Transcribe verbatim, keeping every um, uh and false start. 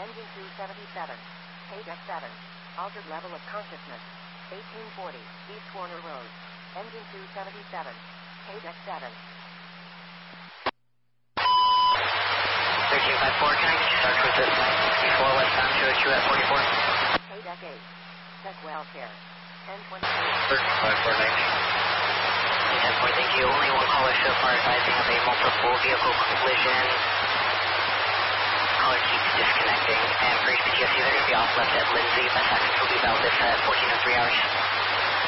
Engine two seventy-seven. Page X seven. Altered level of consciousness. eighteen forty, East Warner Road. Engine two seventy-seven. Page X seven. thirteen five four, can I get you start with this nine sixty-four westbound two oh two at forty-four? Page X eight. Check welfare. ten twenty-three. thirteen five four ninety. ten four, thank you. Only one caller so far advising of a multiple vehicle collision. Caller keeps disconnecting. And for H P T S C, they're going to be off left at Lindsay. Best access will be about this at fourteen oh three hours.